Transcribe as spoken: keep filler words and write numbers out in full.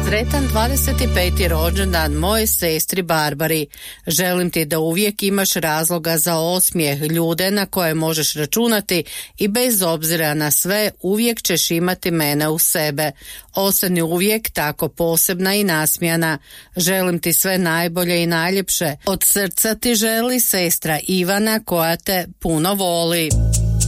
Sretan dvadeset peti rođendan mojoj sestri Barbari. Želim ti da uvijek imaš razloga za osmijeh, ljude na koje možeš računati i bez obzira na sve uvijek ćeš imati mene u sebe. Ostani uvijek tako posebna i nasmijana. Želim ti sve najbolje i najljepše. Od srca ti želi sestra Ivana koja te puno voli.